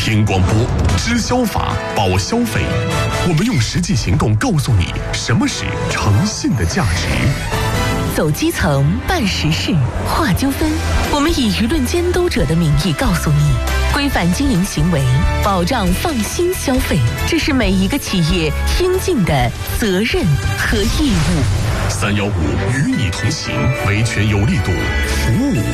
听广播，知消法，保消费。我们用实际行动告诉你什么是诚信的价值。 走基层，办实事，化纠纷。我们以舆论监督者的名义告诉你，规范经营行为，保障放心消费，这是每一个企业应尽的责任和义务。 315与你同行，维权有力度，服务